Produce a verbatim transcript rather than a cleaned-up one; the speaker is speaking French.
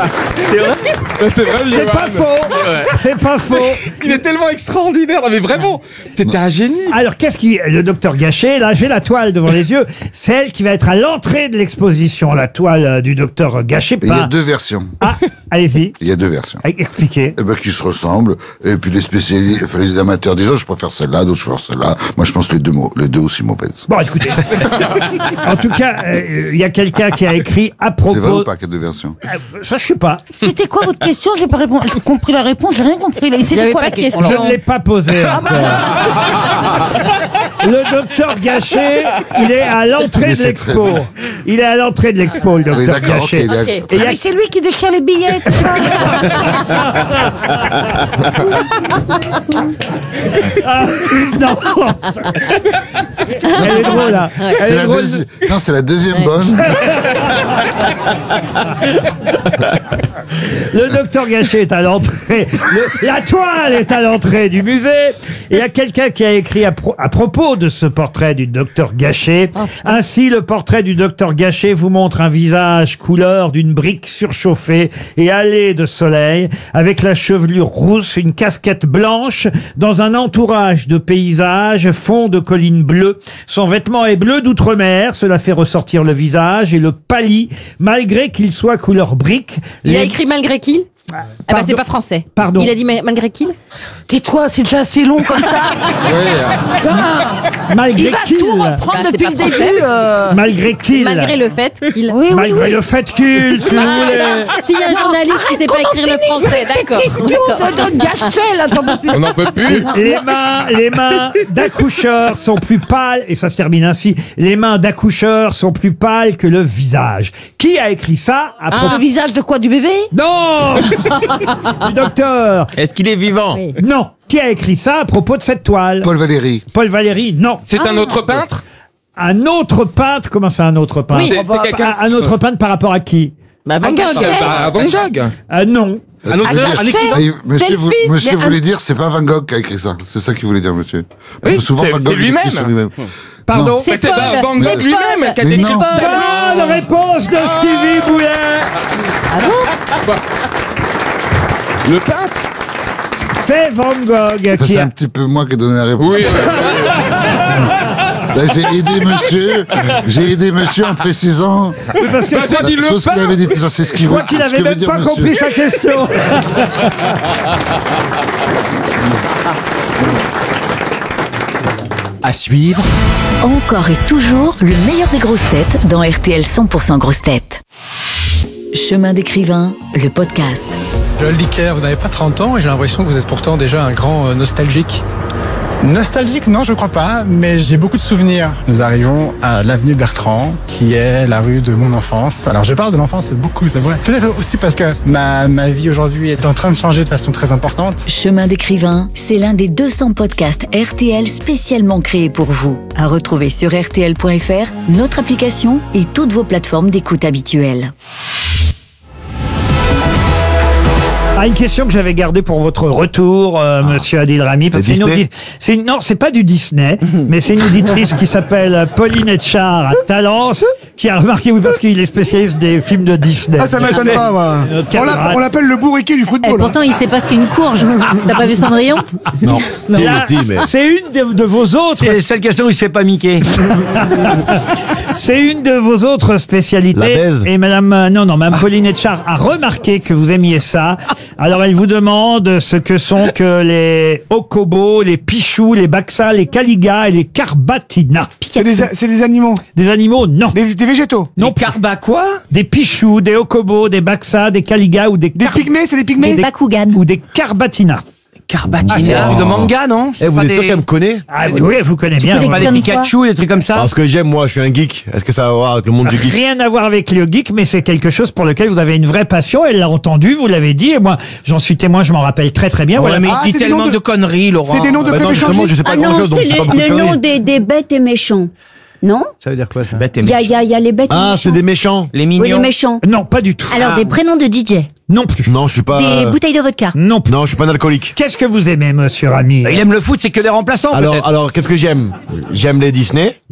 C'est vrai. C'est vrai, C'est pas faux. C'est pas faux. Il est tellement extraordinaire. Non, mais vraiment, t'étais un génie. Alors, qu'est-ce qui... Le docteur Gachet, là, j'ai la toile devant les yeux. C'est elle qui va être à l'entrée de l'exposition, la toile du docteur Gachet. Il y a Pas... deux versions. Ah, allez-y. Il y a deux versions. Expliquez. Eh ben, qui se ressemblent. Et puis les spécialistes, enfin, les amateurs disent, oh, je préfère celle-là, d'autres je préfère celle-là. Moi, je pense que les deux mots, les deux aussi mauvaises. Bon, écoutez. En tout cas, il euh, y a quelqu'un qui a écrit à propos... C'est vrai ou pas qu'il y a deux versions? Euh, ça, je sais pas. C'était quoi votre question? J'ai pas répondu. J'ai compris la réponse, j'ai rien compris. Là. C'était quoi la question? Je ne l'ai pas posée encore. Le docteur Gachet, il est à l'entrée de l'expo. Il est à l'entrée de l'expo, le docteur Oui, d'accord, ok, Gachet. il est à- Okay. Et il y Ah, a- mais c'est lui qui déchire les billets, tout ça. Ah, non. Elle est drôle, là. Elle C'est est la drôle. deuxi- Non, c'est la deuxième bonne. Le docteur Gachet est à l'entrée. Le- La toile est à l'entrée du musée. Et il y a quelqu'un qui a écrit à, pro- à propos de ce portrait du docteur Gachet. Ainsi, le portrait du docteur Gachet vous montre un visage couleur d'une brique surchauffée et hâlée de soleil, avec la chevelure rousse, une casquette blanche, dans un entourage de paysages, fond de collines bleues. Son vêtement est bleu d'outre-mer, cela fait ressortir le visage et le pâlit, malgré qu'il soit couleur brique. Il a Les- écrit malgré qui? Eh ben, Pardon. c'est pas français. Pardon. Il a dit ma- malgré qui? Tais-toi, c'est déjà assez long comme ça. Malgré Il va qu'il. tout reprendre Bah, c'est depuis pas le français. début. euh. Malgré qu'il. Malgré le fait qu'il. Oui, oui, Malgré oui. le fait qu'il, si vous voulez. S'il y a un journaliste qui sait pas écrire le français, d'accord. Question de, de Gachet, là, j'en peux plus. On n'en peut plus. Les mains, les mains d'accoucheurs sont plus pâles, et ça se termine ainsi. Les mains d'accoucheurs sont plus pâles que le visage. Qui a écrit ça à propos... Le visage de quoi, du bébé? Non Du docteur. Est-ce qu'il est vivant? Oui. Non. Qui a écrit ça à propos de cette toile? Paul Valéry. Paul Valéry, non. C'est un autre peintre. Un autre peintre, comment ça un autre peintre? Oui. C'est c'est quelqu'un. un, un autre peintre par rapport à qui? Bah, Van Ah, Gogh. bah, Van Gogh. Ah non. Un autre. Ah, un écrivain. Ah, il- Monsieur, vous- fils, monsieur mais un- voulait dire, c'est pas Van Gogh qui a écrit ça. C'est ça qu'il voulait dire, monsieur. Parce Oui, que souvent, c'est- Van c'est Gogh il écrit lui-même. sur lui-même. Pardon. C'est Mais c'est Paul. pas Van Gogh C'est lui-même Paul. qui a Mais écrit. non. Paul. Bonne réponse de Stevie Boulet. Ah bon? Le peintre. C'est Van Gogh Enfin, qui c'est a... un petit peu moi qui ai donné la réponse. Oui. Là, j'ai aidé monsieur, j'ai aidé monsieur en précisant Oui, parce que Bah, je c'est crois, dit le ce qu'il peintre. avait dit. Ça, c'est ce qu'il je crois veut- qu'il ce avait que veut même dire pas monsieur. compris sa question. À suivre, Encore et toujours le meilleur des grosses têtes dans R T L cent pour cent grosses têtes. Chemin d'écrivain, le podcast. Joël Dicker, vous n'avez pas trente ans et j'ai l'impression que vous êtes pourtant déjà un grand euh, nostalgique. Nostalgique, non, je crois pas, mais j'ai beaucoup de souvenirs. Nous arrivons à l'avenue Bertrand, qui est la rue de mon enfance. Alors, je parle de l'enfance beaucoup, c'est vrai. Peut-être aussi parce que ma, ma vie aujourd'hui est en train de changer de façon très importante. Chemin d'écrivain, c'est l'un des deux cents podcasts R T L spécialement créés pour vous. À retrouver sur R T L point F R, notre application et toutes vos plateformes d'écoute habituelles. Ah, une question que j'avais gardée pour votre retour, euh, monsieur Adil Rami. Parce que c'est une Disney audi- c'est une- non, c'est pas du Disney, mais c'est une auditrice qui s'appelle Pauline Etchard à Talence, qui a remarqué, oui, parce qu'il est spécialiste des films de Disney. Ah, ça m'étonne pas, moi. Notre On l'appelle- camarade. on l'appelle le bourriquet du Et football. hein. pourtant, il sait pas ce qu'est une courge. T'as pas vu Cendrillon? Non. Là, Si, mais- c'est une de, de vos autres. C'est la seule question où il se fait pas Mickey. C'est une de vos autres spécialités. La baise. Et madame, euh, non, non, madame Pauline Etchard a remarqué que vous aimiez ça. Alors elle vous demande ce que sont que les okobos, les pichous, les baxas, les caligas et les carbatina. C'est des, a- c'est des animaux. Des animaux, non. Des, des végétaux. Non. Carba quoi? Des pichous, des okobos, des baxas, des caligas ou des, Des car- pygmées, c'est des pygmées. Des- Bakugan. ou des carbatina. Carbatina. Ah, c'est un truc de manga, non? Eh, C'est vous pas êtes des- toi qui me connaît? Ah oui, oui, vous connaissez bien. connais pas oui. des Comme quoi Pikachu, des trucs comme ça? Parce que j'aime, moi, je suis un geek. Est-ce que ça a à voir avec le monde du geek? Rien à voir avec le geek, mais c'est quelque chose pour lequel vous avez une vraie passion. Elle l'a entendu, vous l'avez dit, et moi, j'en suis témoin, je m'en rappelle très très bien. Ouais, Voilà. mais Ah, il dit c'est des tellement noms de- de conneries, Laurent. C'est des noms de Bah clubs non, justement, échangés. je sais pas Ah grand non, chose, donc c'est je sais pas les- beaucoup de le nom conneries. des, des bêtes et méchants. Non? Ça veut dire quoi, ça? Bête et Il y a, méchant. il y a, il y a les bêtes et Ah, méchants. c'est des méchants. Les Oui, mignons. les méchants. Non, pas du tout. Alors, des prénoms de D J. Non plus. Non, je suis pas. Des bouteilles de vodka. Non plus. Non, je suis pas un alcoolique. Qu'est-ce que vous aimez, monsieur Rami? Bah, il aime le foot, c'est que les remplaçants, Alors, peut-être. alors, qu'est-ce que j'aime? J'aime les Disney.